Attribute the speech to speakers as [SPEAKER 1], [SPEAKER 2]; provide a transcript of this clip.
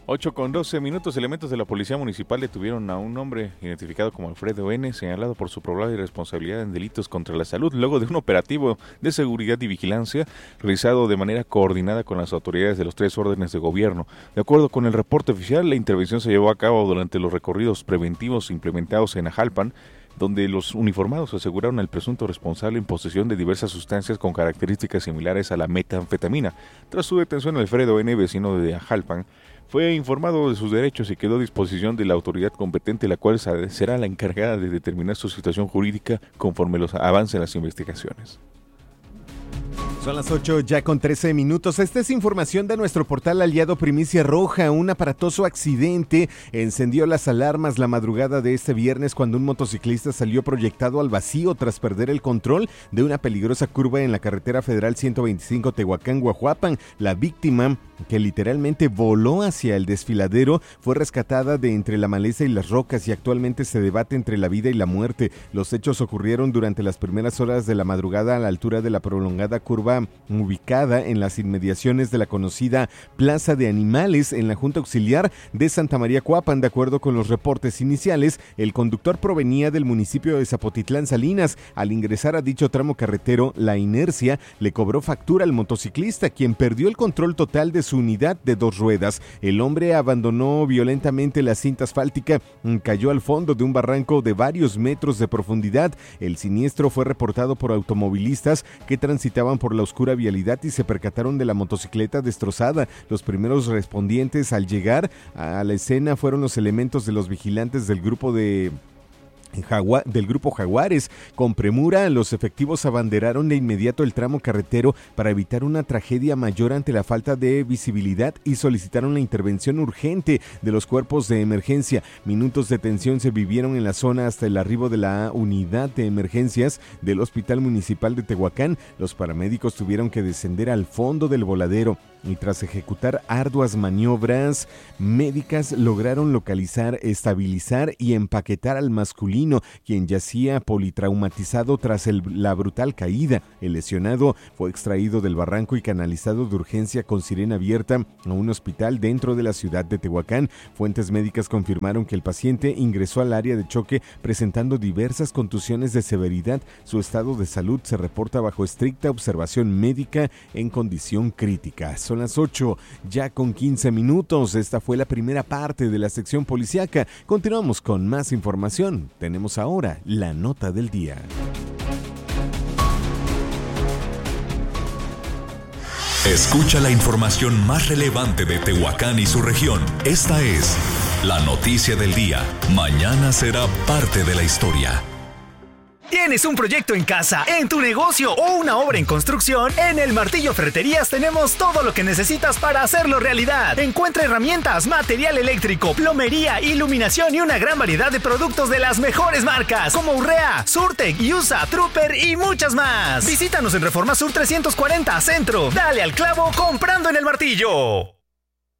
[SPEAKER 1] 8:12. Elementos de la Policía Municipal detuvieron a un hombre identificado como Alfredo N., señalado por su probable irresponsabilidad en delitos contra la salud, luego de un operativo de seguridad y vigilancia realizado de manera coordinada con las autoridades de los 3 órdenes de gobierno. De acuerdo con el reporte oficial, la intervención se llevó a cabo durante los recorridos preventivos implementados en Ajalpan, donde los uniformados aseguraron al presunto responsable en posesión de diversas sustancias con características similares a la metanfetamina. Tras su detención, Alfredo N., vecino de Ajalpan, fue informado de sus derechos y quedó a disposición de la autoridad competente, la cual será la encargada de determinar su situación jurídica conforme avancen las investigaciones.
[SPEAKER 2] Son las 8:13. Esta es información de nuestro portal aliado Primicia Roja. Un aparatoso accidente encendió las alarmas la madrugada de este viernes cuando un motociclista salió proyectado al vacío tras perder el control de una peligrosa curva en la carretera federal 125 Tehuacán-Guajuapan. La víctima, que literalmente voló hacia el desfiladero, fue rescatada de entre la maleza y las rocas y actualmente se debate entre la vida y la muerte. Los hechos ocurrieron durante las primeras horas de la madrugada a la altura de la prolongada curva ubicada en las inmediaciones de la conocida Plaza de Animales en la Junta Auxiliar de Santa María Cuapan. De acuerdo con los reportes iniciales, el conductor provenía del municipio de Zapotitlán Salinas. Al ingresar a dicho tramo carretero, la inercia le cobró factura al motociclista, quien perdió el control total de su unidad de 2 ruedas. El hombre abandonó violentamente la cinta asfáltica, cayó al fondo de un barranco de varios metros de profundidad. El siniestro fue reportado por automovilistas que transitaban por la oscura vialidad y se percataron de la motocicleta destrozada. Los primeros respondientes al llegar a la escena fueron los elementos de los vigilantes del grupo Jaguares. Con premura, los efectivos abanderaron de inmediato el tramo carretero para evitar una tragedia mayor ante la falta de visibilidad y solicitaron la intervención urgente de los cuerpos de emergencia. Minutos de tensión se vivieron en la zona hasta el arribo de la unidad de emergencias del Hospital Municipal de Tehuacán. Los paramédicos tuvieron que descender al fondo del voladero y tras ejecutar arduas maniobras médicas lograron localizar, estabilizar y empaquetar al masculino, quien yacía politraumatizado tras la brutal caída. El lesionado fue extraído del barranco y canalizado de urgencia con sirena abierta a un hospital dentro de la ciudad de Tehuacán. Fuentes médicas confirmaron que el paciente ingresó al área de choque presentando diversas contusiones de severidad. Su estado de salud se reporta bajo estricta observación médica en condición crítica. Son las 8:15. Esta fue la primera parte de la sección policíaca. Continuamos con más información. Tenemos ahora la nota del día.
[SPEAKER 3] Escucha la información más relevante de Tehuacán y su región. Esta es la noticia del día. Mañana será parte de la historia.
[SPEAKER 4] ¿Tienes un proyecto en casa, en tu negocio o una obra en construcción? En El Martillo Ferreterías tenemos todo lo que necesitas para hacerlo realidad. Encuentra herramientas, material eléctrico, plomería, iluminación y una gran variedad de productos de las mejores marcas como Urrea, Surtec, Yusa, Trooper y muchas más. Visítanos en Reforma Sur 340 Centro. Dale al clavo comprando en El Martillo.